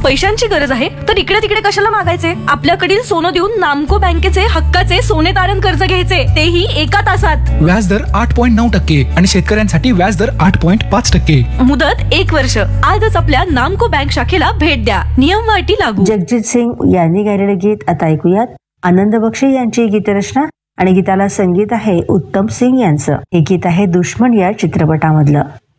पैशांची गरज आहे तर इकडे तिकडे कशाला मागायचे? आपल्याकडील सोनं देऊन नामको बँकेचे हक्काचे सोने तारण कर्ज घ्यायचे, तेही 1 तासात. व्याजदर 8.9% आणि शेतकऱ्यांसाठी व्याजदर 8.5%. मुदत 1 वर्ष. आजच आपल्या नामको बँक शाखेला भेट द्या. नियम व अटी लागू. जगजीत सिंग यांनी गायलेले गीत आता ऐकूयात. आनंद बक्षी यांची गीतरचना आणि गीताला संगीत आहे उत्तम सिंग यांचं. हे गीत आहे दुश्मन या चित्रपटामधलं.